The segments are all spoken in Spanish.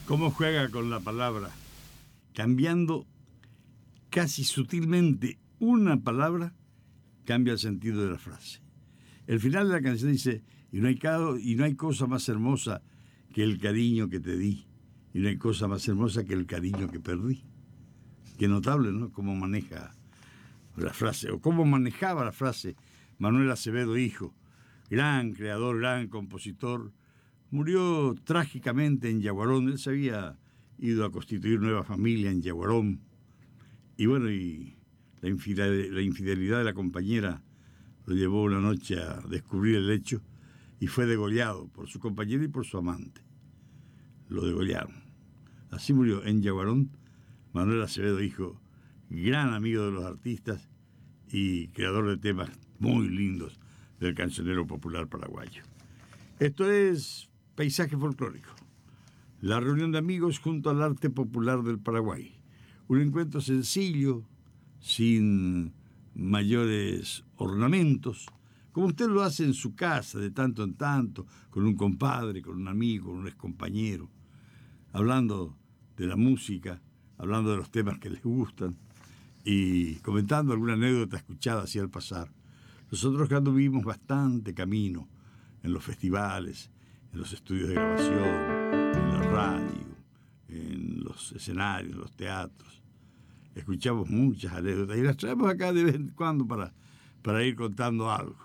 cómo juega con la palabra, cambiando casi sutilmente una palabra, cambia el sentido de la frase. El final de la canción dice, y no hay cosa más hermosa que el cariño que te di, y no hay cosa más hermosa que el cariño que perdí. Qué notable, ¿no? Cómo maneja la frase, o cómo manejaba la frase Manuel Acevedo hijo, gran creador, gran compositor. Murió trágicamente en Yaguarón. Él se había ido a constituir nueva familia en Yaguarón. Y bueno, y la infidelidad de la compañera lo llevó una noche a descubrir el hecho y fue degollado por su compañera y por su amante. Lo degollaron. Así murió en Yaguarón Manuel Acevedo hijo, gran amigo de los artistas y creador de temas muy lindos del cancionero popular paraguayo. Esto es Paisaje Folclórico, la reunión de amigos junto al arte popular del Paraguay. Un encuentro sencillo, sin mayores ornamentos, como usted lo hace en su casa de tanto en tanto, con un compadre, con un amigo, con un excompañero, hablando de la música, hablando de los temas que les gustan y comentando alguna anécdota escuchada así al pasar. Nosotros que anduvimos bastante camino en los festivales, en los estudios de grabación, en la radio, en los escenarios, en los teatros, escuchamos muchas anécdotas y las traemos acá de vez en cuando para ir contando algo.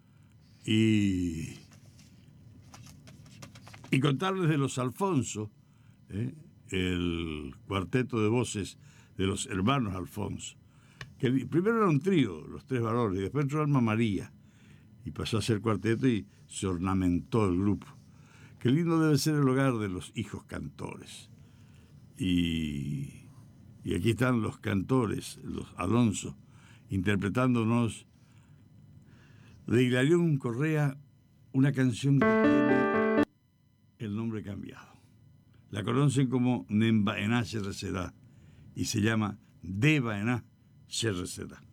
Y contarles de los Alfonso, el cuarteto de voces de los hermanos Alfonso, que primero era un trío, los tres varones, y después entró Alma María, y pasó a ser cuarteto y se ornamentó el grupo. Qué lindo debe ser el hogar de los hijos cantores. Y aquí están los cantores, los Alonso, interpretándonos de Hilarión Correa una canción que tiene el nombre cambiado. La conocen como Nembaená Yerresedá y se llama Debaená Yerresedá.